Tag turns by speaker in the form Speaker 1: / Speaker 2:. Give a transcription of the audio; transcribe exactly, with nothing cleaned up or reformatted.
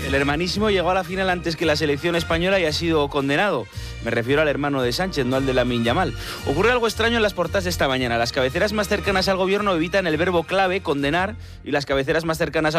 Speaker 1: El hermanísimo llegó a la final antes que la selección española y ha sido condenado. Me refiero al hermano de Sánchez, no al de Lamine Yamal. Ocurre algo extraño en las portadas de esta mañana. Las cabeceras más cercanas al gobierno evitan el verbo clave, condenar, y las cabeceras más cercanas al